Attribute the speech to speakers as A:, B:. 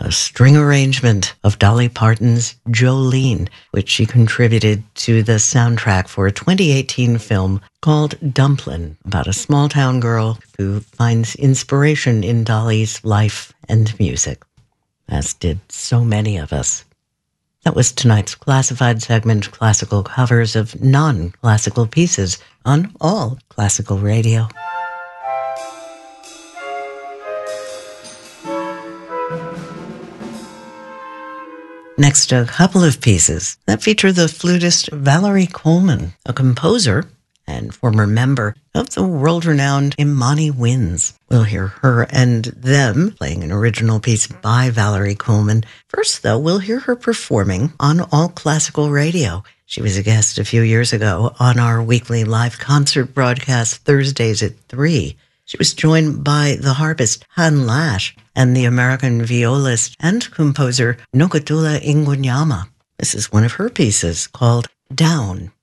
A: a string arrangement of Dolly Parton's Jolene, which she contributed to the soundtrack for a 2018 film called Dumplin', about a small-town girl who finds inspiration in Dolly's life and music, as did so many of us. That was tonight's classified segment, classical covers of non-classical pieces on All Classical Radio. Next, a couple of pieces that feature the flutist Valerie Coleman, a composer and former member of the world-renowned Imani Winds. We'll hear her and them playing an original piece by Valerie Coleman. First, though, we'll hear her performing on All Classical Radio. She was a guest a few years ago on our weekly live concert broadcast Thursdays at 3. She was joined by the harpist Han Lash and the American violist and composer Nokutula Ingwenyama. This is one of her pieces called Down.